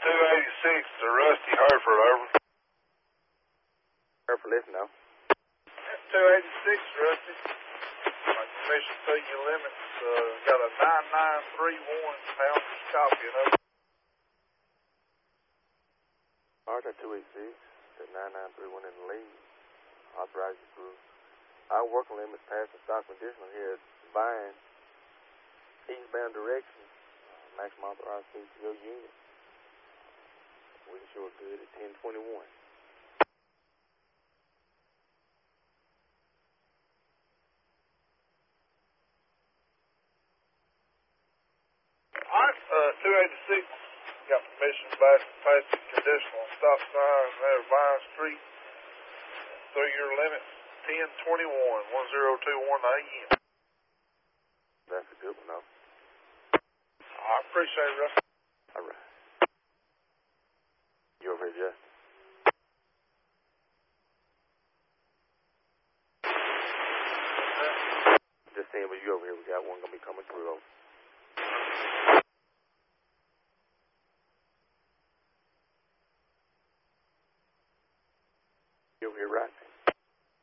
286 to Rusty Hereford, over. Hereford, listen now. 286, Rusty. My commission to your limits, got a 9931 pounders copy of it. Alright, that 286, that 9931 in the lead. Authorize you through. Our working limits past the stock conditional here at Vine. Eastbound direction. Maximum authorized speed to your unit. We can show it good at 1021. Alright, 286. Got permission back to pass the conditional stop sign there, Vine Street. Through your limit, 1021, 1021 AM. That's a good one, though. I appreciate it, Rusty. All right. You over here, Justin? Just saying, but you over here. We got one gonna be coming through. Over. You over here, right?